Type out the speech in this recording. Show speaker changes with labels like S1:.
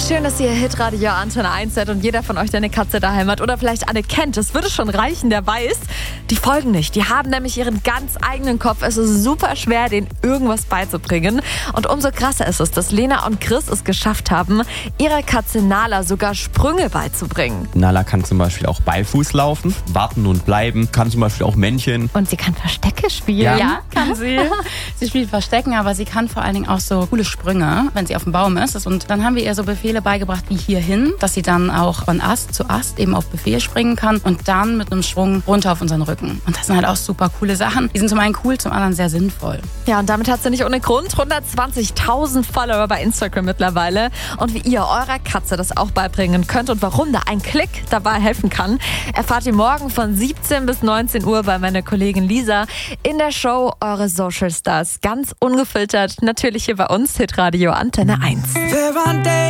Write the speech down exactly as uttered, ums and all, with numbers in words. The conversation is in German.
S1: Schön, dass ihr Hitradio Antenne eins seid und jeder von euch eine Katze daheim hat oder vielleicht eine kennt. Das würde schon reichen, der weiß. Die folgen nicht. Die haben nämlich ihren ganz eigenen Kopf. Es ist super schwer, denen irgendwas beizubringen. Und umso krasser ist es, dass Lena und Chris es geschafft haben, ihrer Katze Nala sogar Sprünge beizubringen.
S2: Nala kann zum Beispiel auch Beifuß laufen, warten und bleiben, kann zum Beispiel auch Männchen.
S1: Und sie kann Verstecke spielen.
S3: Ja, ja kann sie. Sie spielt Verstecken, aber sie kann vor allen Dingen auch so coole Sprünge, wenn sie auf dem Baum ist. Und dann haben wir ihr so Befehle beigebracht wie hierhin, dass sie dann auch von Ast zu Ast eben auf Befehl springen kann und dann mit einem Sprung runter auf unseren Rücken. Und das sind halt auch super coole Sachen. Die sind zum einen cool, zum anderen sehr sinnvoll.
S1: Ja, und damit hat sie nicht ohne Grund hundertzwanzigtausend Follower bei Instagram mittlerweile. Und wie ihr eurer Katze das auch beibringen könnt und warum da ein Klick dabei helfen kann, erfahrt ihr morgen von siebzehn bis neunzehn Uhr bei meiner Kollegin Lisa in der Show Eure Social Stars. Ganz ungefiltert, natürlich hier bei uns, Hitradio Antenne eins.